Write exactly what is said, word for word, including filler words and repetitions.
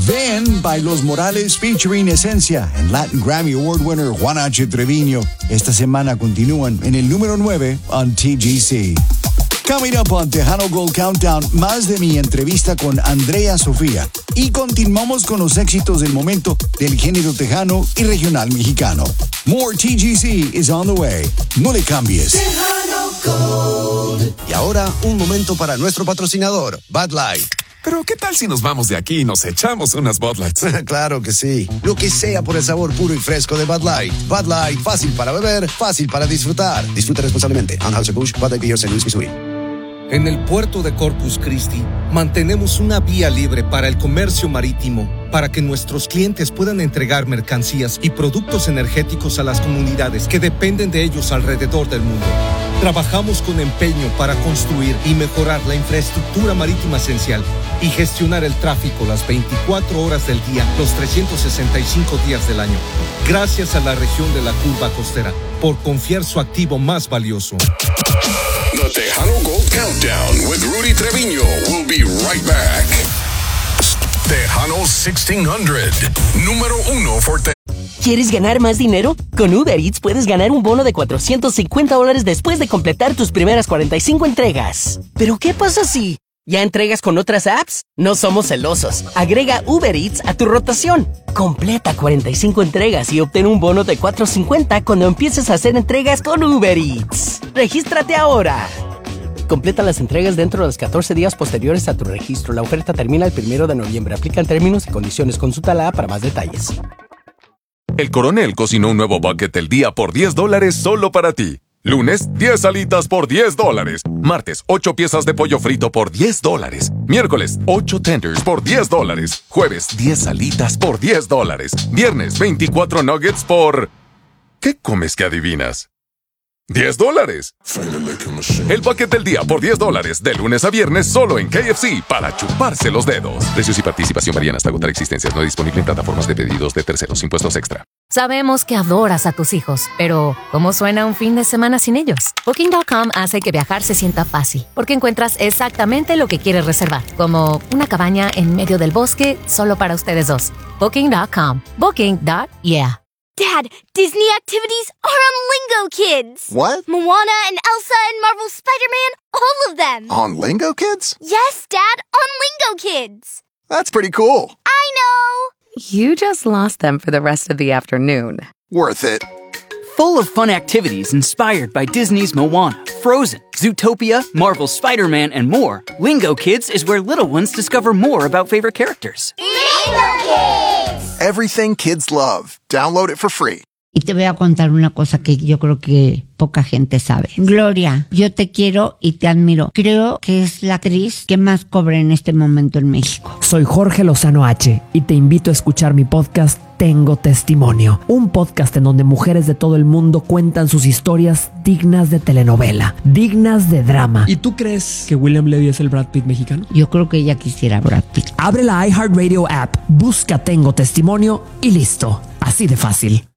Ven by Los Morales featuring Esencia and Latin Grammy Award winner Juan H. Treviño. Esta semana continúan en el número nueve on T G C. Coming up on Tejano Gold Countdown, más de mi entrevista con Andrea Sofía. Y continuamos con los éxitos del momento del género tejano y regional mexicano. More T G C is on the way. No le cambies. Tejano Gold. Y ahora, un momento para nuestro patrocinador, Bud Light. Pero ¿qué tal si nos vamos de aquí y nos echamos unas Bud Lights? Claro que sí. Lo que sea por el sabor puro y fresco de Bud Light. Bud Light, fácil para beber, fácil para disfrutar. Disfruta responsablemente. Anheuser-Busch, Bud Light Beer, Saint Louis, Missouri. En el puerto de Corpus Christi, mantenemos una vía libre para el comercio marítimo, para que nuestros clientes puedan entregar mercancías y productos energéticos a las comunidades que dependen de ellos alrededor del mundo. Trabajamos con empeño para construir y mejorar la infraestructura marítima esencial y gestionar el tráfico las veinticuatro horas del día, los trescientos sesenta y cinco días del año. Gracias a la región de la Curva Costera por confiar su activo más valioso. The Tejano Gold Countdown with Rudy Treviño will be right back. Tejano sixteen hundred, número uno for Te- ¿Quieres ganar más dinero? Con Uber Eats puedes ganar un bono de cuatrocientos cincuenta dólares después de completar tus primeras cuarenta y cinco entregas. ¿Pero qué pasa si ya entregas con otras apps? No somos celosos. Agrega Uber Eats a tu rotación. Completa cuarenta y cinco entregas y obtén un bono de cuatrocientos cincuenta cuando empieces a hacer entregas con Uber Eats. ¡Regístrate ahora! Completa las entregas dentro de los catorce días posteriores a tu registro. La oferta termina el primero de noviembre. Aplican términos y condiciones. Consulta la app para más detalles. El Coronel cocinó un nuevo bucket del día por diez dólares solo para ti. Lunes, diez alitas por diez dólares. Martes, ocho piezas de pollo frito por diez dólares. Miércoles, ocho tenders por diez dólares. Jueves, diez alitas por diez dólares. Viernes, veinticuatro nuggets por... ¿Qué comes que adivinas? ¡diez dólares! El bucket del día por diez dólares, de lunes a viernes, solo en K F C, para chuparse los dedos. Precios y participación varían hasta agotar existencias. No disponible en plataformas de pedidos de terceros. Impuestos extra. Sabemos que adoras a tus hijos, pero ¿cómo suena un fin de semana sin ellos? Booking punto com hace que viajar se sienta fácil, porque encuentras exactamente lo que quieres reservar, como una cabaña en medio del bosque solo para ustedes dos. Booking punto com. Booking. Yeah. Dad, Disney activities are on Lingo Kids. What? Moana and Elsa and Marvel's Spider-Man, all of them. On Lingo Kids? Yes, Dad, on Lingo Kids. That's pretty cool. I know. You just lost them for the rest of the afternoon. Worth it. Full of fun activities inspired by Disney's Moana, Frozen, Zootopia, Marvel's Spider-Man, and more, Lingo Kids is where little ones discover more about favorite characters. Lingo Kids! Everything kids love. Download it for free. Y te voy a contar una cosa que yo creo que poca gente sabe. Gloria, yo te quiero y te admiro. Creo que es la actriz que más cobra en este momento en México. Soy Jorge Lozano H y te invito a escuchar mi podcast Tengo Testimonio. Un podcast en donde mujeres de todo el mundo cuentan sus historias dignas de telenovela, dignas de drama. ¿Y tú crees que William Levy es el Brad Pitt mexicano? Yo creo que ella quisiera Brad Pitt. Abre la iHeartRadio app, busca Tengo Testimonio y listo. Así de fácil.